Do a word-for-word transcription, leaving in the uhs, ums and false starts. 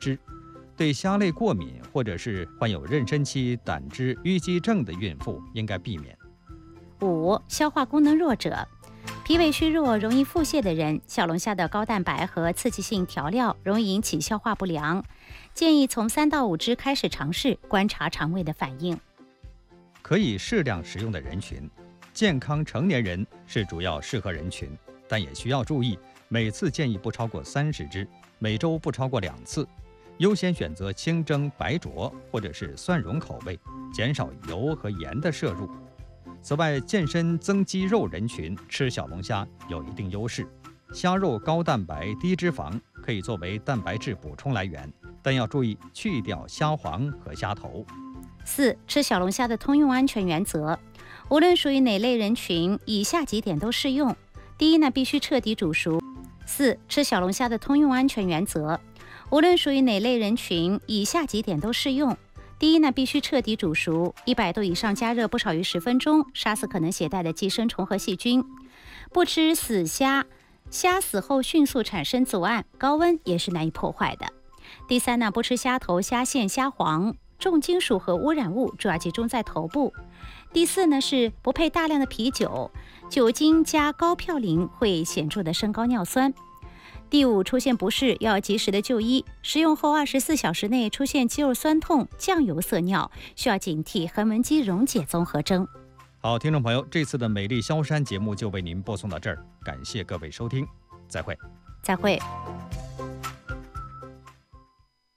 之。对虾类过敏或者是患有妊娠期胆汁淤积症的孕妇应该避免。 五、消化功能弱者。脾胃虚弱、容易腹泻的人，小龙虾的高蛋白和刺激性调料容易引起消化不良，建议从三到五只开始尝试，观察肠胃的反应。 可以适量食用的人群，健康成年人是主要适合人群，但也需要注意，每次建议不超过三十只，每周不超过两次，优先选择清蒸、白灼或者是蒜蓉口味，减少油和盐的摄入。此外，健身增肌肉人群吃小龙虾有一定优势，虾肉高蛋白低脂肪，可以作为蛋白质补充来源，但要注意去掉虾黄和虾头。 四、吃小龙虾的通用安全原则，无论属于哪类人群，以下几点都适用。第一呢，必须彻底煮熟。四、吃小龙虾的通用安全原则，无论属于哪类人群，以下几点都适用。第一呢，必须彻底煮熟，一百度以上加热不少于十分钟，杀死可能携带的寄生虫和细菌。不吃死虾，虾死后迅速产生组胺，高温也是难以破坏的。第三呢，不吃虾头、虾线、虾黄，重金属和污染物主要集中在头部。第四呢，是不配大量的啤酒，酒精加高嘌呤会显著的升高尿酸。第五，出现不适要及时的就医，食用后二十四小时内出现肌肉酸痛、酱油色尿，需要警惕横纹肌溶解综合征。 好，听众朋友，这次的美丽萧山节目就为您播送到这儿，感谢各位收听，再会。 再会。